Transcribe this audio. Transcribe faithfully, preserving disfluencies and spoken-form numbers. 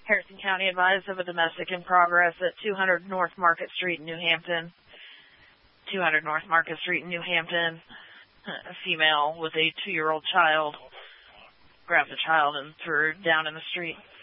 Harrison County advised of a domestic in progress at two hundred North Market Street in New Hampton. two hundred North Market Street in New Hampton. A female with a two-year-old child grabbed the child and threw her down in the street.